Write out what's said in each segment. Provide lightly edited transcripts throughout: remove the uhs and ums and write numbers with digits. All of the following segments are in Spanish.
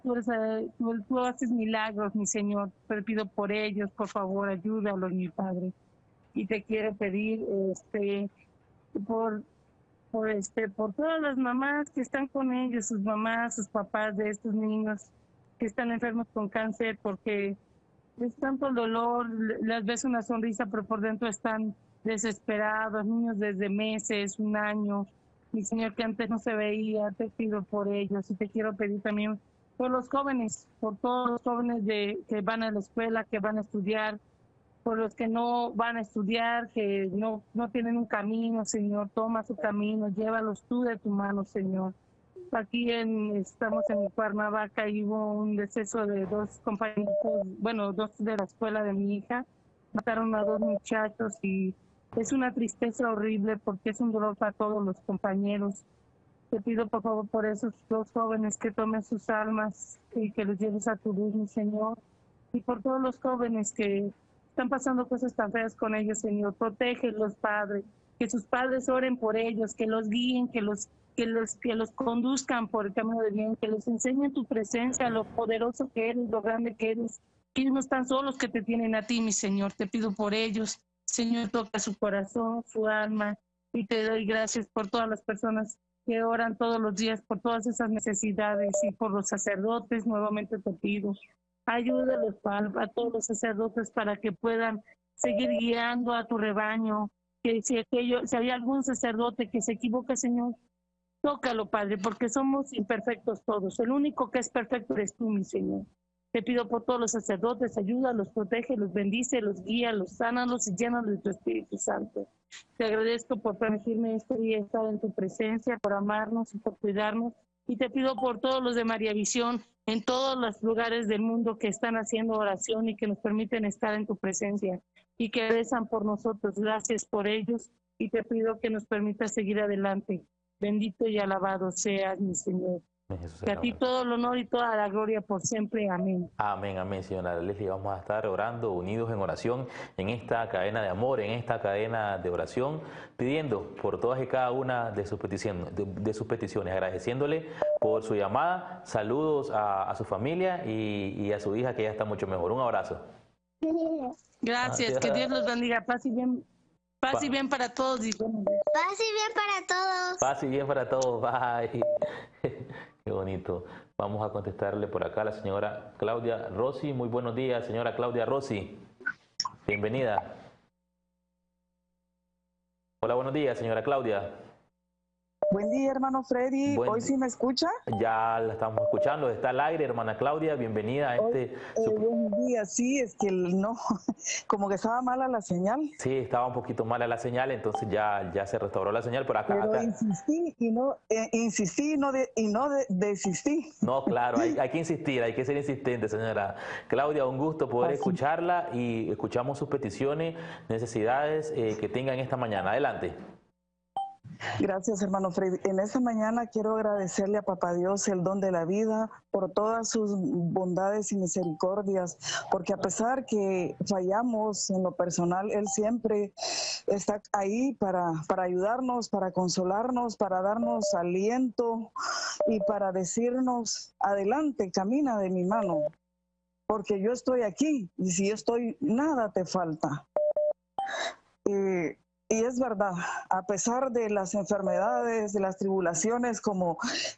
Tú haces milagros, mi Señor. Te pido por ellos, por favor, ayúdalos, mi Padre. Y te quiero pedir por, por todas las mamás que están con ellos, sus mamás, sus papás de estos niños que están enfermos con cáncer, porque es tanto el dolor, les ves una sonrisa, pero por dentro están desesperados, niños desde meses, un año, mi Señor, que antes no se veía. Te pido por ellos y te quiero pedir también por los jóvenes, por todos los jóvenes que van a la escuela, que van a estudiar, por los que no van a estudiar, que no tienen un camino, Señor. Toma su camino, llévalos tú de tu mano, Señor. Aquí estamos en Cuernavaca y hubo un deceso de dos compañeros, bueno, dos de la escuela de mi hija. Mataron a dos muchachos y es una tristeza horrible porque es un dolor para todos los compañeros. Te pido por favor por esos dos jóvenes que tomen sus almas y que los lleves a tu luz, mi Señor. Y por todos los jóvenes que están pasando cosas tan feas con ellos, Señor. Protégelos, Padre. Que sus padres oren por ellos, que los guíen, que los conduzcan por el camino de bien, que les enseñen tu presencia, lo poderoso que eres, lo grande que eres. Que ellos no están solos, que te tienen a ti, mi Señor. Te pido por ellos. Señor, toca su corazón, su alma. Y te doy gracias por todas las personas que oran todos los días por todas esas necesidades y por los sacerdotes. Nuevamente te pido, ayúdalos a todos los sacerdotes para que puedan seguir guiando a tu rebaño. Que si hay algún sacerdote que se equivoque, Señor, tócalo, Padre, porque somos imperfectos todos. El único que es perfecto eres tú, mi Señor. Te pido por todos los sacerdotes, ayúdalos, protege, los bendice, los guía, los sánalos y llénalos de tu Espíritu Santo. Te agradezco por permitirme este día estar en tu presencia, por amarnos y por cuidarnos. Y te pido por todos los de María Visión, en todos los lugares del mundo que están haciendo oración y que nos permiten estar en tu presencia y que rezan por nosotros. Gracias por ellos y te pido que nos permitas seguir adelante. Bendito y alabado seas, mi Señor. Jesús, Que a ti todo el honor y toda la gloria por siempre. Amén. amén, amén, señora Leslie. Vamos a estar orando, unidos en oración, en esta cadena de amor, en esta cadena de oración, pidiendo por todas y cada una de sus peticiones, agradeciéndole por su llamada. Saludos a su familia y a su hija, que ya está mucho mejor. Un abrazo. Gracias, que Dios los bendiga. Paz y bien para todos. Y bueno, Paz y bien para todos. paz y bien para todos. Bye. Qué bonito. Vamos a contestarle por acá a la señora Claudia Rossi. Muy buenos días, señora Claudia Rossi. Bienvenida. Hola, buenos días, señora Claudia. Buen día, hermano Freddy. ¿Hoy sí me escucha? Ya la estamos escuchando. Está al aire, hermana Claudia. Bienvenida a este... Buen día. Sí, es que no, como que estaba mala la señal. Sí, estaba un poquito mala la señal, entonces ya se restauró la señal. Pero acá... insistí y no desistí. No, claro, hay que insistir, hay que ser insistente, señora Claudia. Un gusto poder escucharla y escuchamos sus peticiones, necesidades que tengan esta mañana. Adelante. Gracias, hermano Freddy. En esta mañana quiero agradecerle a Papá Dios el don de la vida por todas sus bondades y misericordias, porque a pesar que fallamos en lo personal, Él siempre está ahí para ayudarnos, para consolarnos, para darnos aliento y para decirnos, adelante, camina de mi mano, porque yo estoy aquí y si yo estoy, nada te falta. Y es verdad, a pesar de las enfermedades, de las tribulaciones, como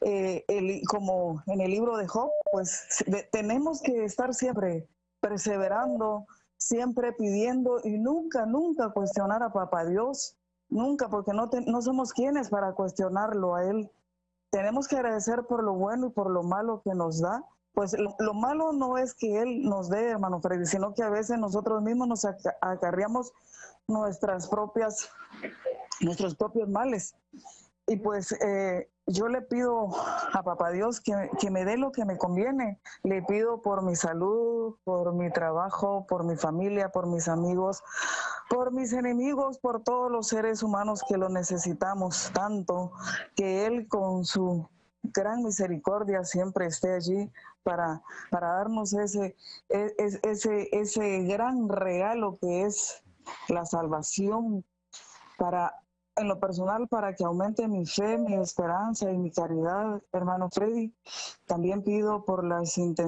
en el libro de Job, pues tenemos que estar siempre perseverando, siempre pidiendo y nunca cuestionar a Papá Dios, nunca, porque no somos quienes para cuestionarlo a Él. Tenemos que agradecer por lo bueno y por lo malo que nos da. Pues lo malo no es que Él nos dé, hermano Freddy, sino que a veces nosotros mismos nos acarreamos nuestros propios males. Y pues yo le pido a Papá Dios que me dé lo que me conviene. Le pido por mi salud, por mi trabajo, por mi familia, por mis amigos, por mis enemigos, por todos los seres humanos que lo necesitamos tanto, que Él con su gran misericordia siempre esté allí para darnos ese gran regalo que es la salvación, para en lo personal, para que aumente mi fe, mi esperanza y mi caridad, hermano Freddy. También pido por las intenciones